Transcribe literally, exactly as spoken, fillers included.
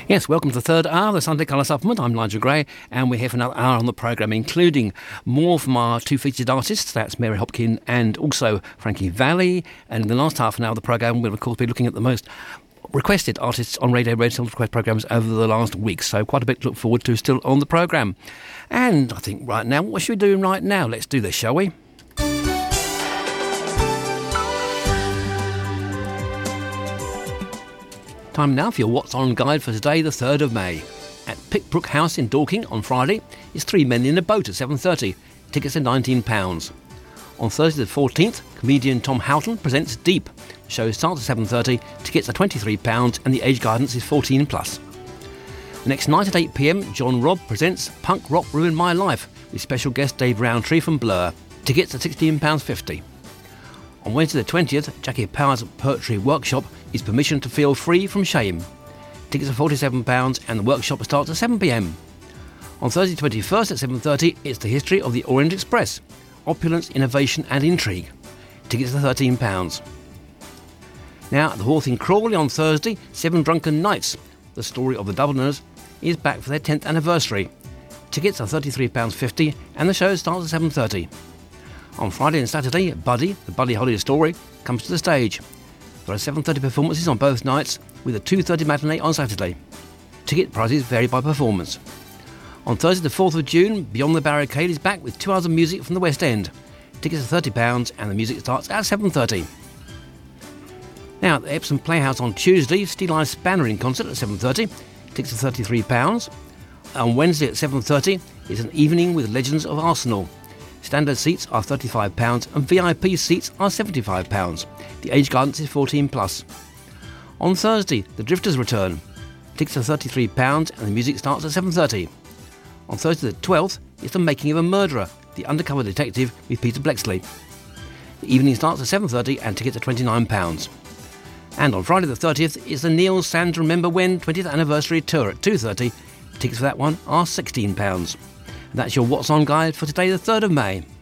Yes, welcome to the third hour of the Sunday Colour Supplement. I'm Nigel Gray, and we're here for another hour on the programme, including more from our two featured artists. That's Mary Hopkin and also Frankie Valli. And in the last half an hour of the programme, we'll of course be looking at the most requested artists on Radio Radio request programmes over the last week. So quite a bit to look forward to still on the programme. And I think right now, what should we do right now? Let's do this, shall we? Time now for your What's On guide for today, the third of May. At Pickbrook House in Dorking on Friday is Three Men in a Boat at seven thirty. Tickets are nineteen pounds. On Thursday the fourteenth, comedian Tom Houghton presents Deep. The show starts at seven thirty, tickets are twenty-three pounds and the age guidance is fourteen plus. The next night at eight p.m, John Robb presents Punk Rock Ruined My Life with special guest Dave Rowntree from Blur. Tickets are sixteen pounds fifty. On Wednesday the twentieth, Jackie Power's Poetry Workshop is Permission to Feel Free from Shame. Tickets are forty-seven pounds and the workshop starts at seven p.m. On Thursday the twenty-first at seven thirty, it's the history of the Orient Express, opulence, innovation and intrigue. Tickets are thirteen pounds. Now at the Hawth in Crawley on Thursday, Seven Drunken Nights, the story of the Dubliners, is back for their tenth anniversary. Tickets are thirty-three pounds fifty and the show starts at seven thirty. On Friday and Saturday, Buddy, the Buddy Holly story, comes to the stage. There are seven thirty performances on both nights, with a two thirty matinee on Saturday. Ticket prices vary by performance. On Thursday the fourth of June, Beyond the Barricade is back with two hours of music from the West End. Tickets are thirty pounds and the music starts at seven thirty. Now at the Epsom Playhouse on Tuesday, Steel Eye Spanner in concert at seven thirty. Tickets are thirty-three pounds. On Wednesday at seven thirty is an evening with Legends of Arsenal. Standard seats are thirty-five pounds and V I P seats are seventy-five pounds. The age guidance is fourteen plus. On Thursday, the Drifters return. Tickets are thirty-three pounds and the music starts at seven thirty. On Thursday the twelfth, it's The Making of a Murderer, The Undercover Detective with Peter Blexley. The evening starts at seven thirty and tickets are twenty-nine pounds. And on Friday the thirtieth is the Neil Sands Remember When twentieth Anniversary Tour at two thirty. Tickets for that one are sixteen pounds. And that's your What's On guide for today, the third of May.